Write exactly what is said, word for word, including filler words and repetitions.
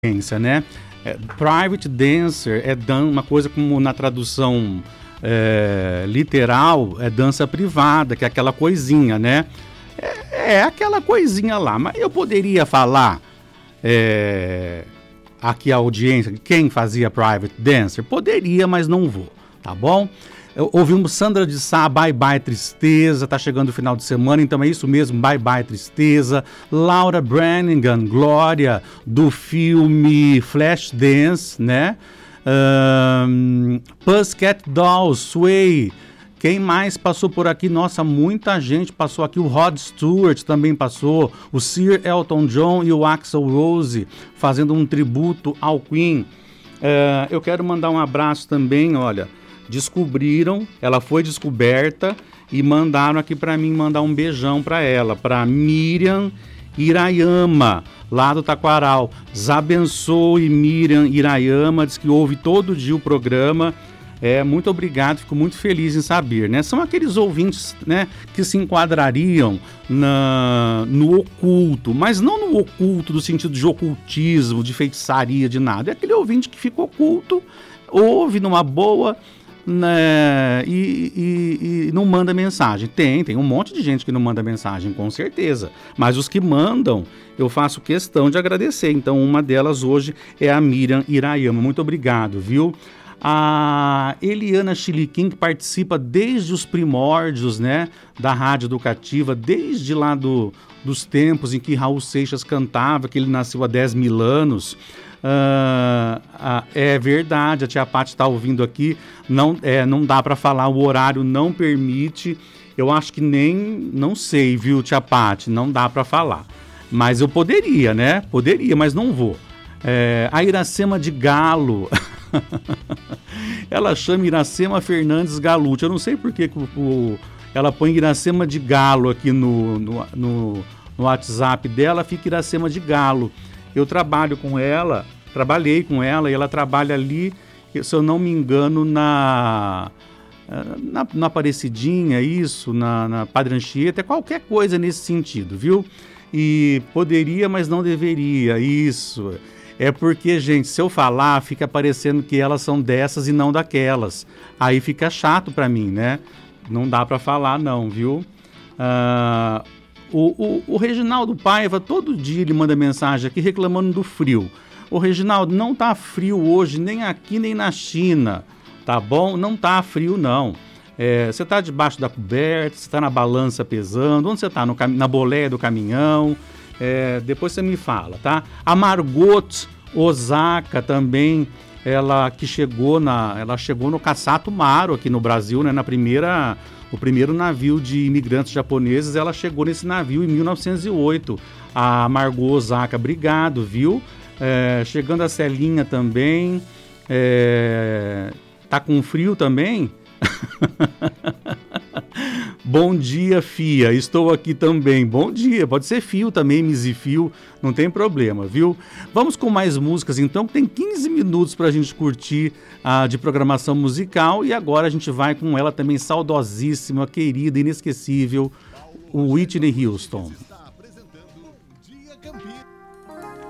audiência, né? É, private dancer é dan- uma coisa como na tradução é, literal, é dança privada, que é aquela coisinha, né? É, é aquela coisinha lá, mas eu poderia falar é, aqui a audiência, quem fazia private dancer? Poderia, mas não vou, tá bom? Eu- Ouvimos Sandra de Sá, Bye Bye Tristeza, tá chegando o final de semana, então é isso mesmo, Bye Bye Tristeza. Laura Branigan, Glória, do filme Flashdance, né? Um, Pussycat Dolls, Sway. Quem mais passou por aqui? Nossa, muita gente passou aqui. O Rod Stewart também passou. O Sir Elton John e o Axl Rose fazendo um tributo ao Queen. É, eu quero mandar um abraço também, olha. Descobriram, ela foi descoberta e mandaram aqui para mim mandar um beijão para ela, para Miriam Irayama, lá do Taquaral. Abençoe Miriam Irayama, diz que ouve todo dia o programa. É, muito obrigado, fico muito feliz em saber, né? São aqueles ouvintes, né, que se enquadrariam na, no oculto, mas não no oculto do sentido de ocultismo, de feitiçaria, de nada. É aquele ouvinte que fica oculto, ouve numa boa, né, e, e- e não manda mensagem. Tem, tem um monte de gente que não manda mensagem, com certeza. Mas os que mandam, eu faço questão de agradecer. Então, uma delas hoje é a Miriam Irayama. Muito obrigado, viu? A Eliana Chiliquim, que participa desde os primórdios, né, da Rádio Educativa, desde lá do, dos tempos em que Raul Seixas cantava, que ele nasceu há dez mil anos. Ah, ah, é verdade, a tia Paty está ouvindo aqui, não, é, não dá para falar, o horário não permite, eu acho que nem, não sei, viu, tia Paty, não dá para falar, mas eu poderia, né, poderia, mas não vou. É, a Iracema de Galo, ela chama Iracema Fernandes Galucci, eu não sei por que que o, o- ela põe Iracema de Galo aqui no, no, no, no WhatsApp dela, fica Iracema de Galo. Eu trabalho com ela, trabalhei com ela e ela trabalha ali, se eu não me engano, na, na, na Aparecidinha, isso, na, na Padre Anchieta, qualquer coisa nesse sentido, viu? E poderia, mas não deveria, isso. É porque, gente, se eu falar, fica parecendo que elas são dessas e não daquelas. Aí fica chato pra mim, né? Não dá pra falar não, viu? Ah, o, o, o Reginaldo Paiva, todo dia ele manda mensagem aqui reclamando do frio. Ô Reginaldo, não tá frio hoje, nem aqui nem na China, tá bom? Não tá frio não. É, você tá debaixo da coberta, você tá na balança pesando, onde você tá? No, cam- na boleia do caminhão. É, depois você me fala, tá? A Margot Osaka também, ela que chegou na, ela chegou no Kassato Maru aqui no Brasil, né? Na primeira, o primeiro navio de imigrantes japoneses, ela chegou nesse navio em mil novecentos e oito. A Margot Osaka, obrigado, viu? É, chegando a Celinha também. É, tá com frio também? Bom dia, Fia. Estou aqui também. Bom dia. Pode ser Fio também, Misi Fio. Não tem problema, viu? Vamos com mais músicas, então, que tem quinze minutos para a gente curtir ah, de programação musical. E agora a gente vai com ela também, saudosíssima, querida, inesquecível, o Whitney Houston.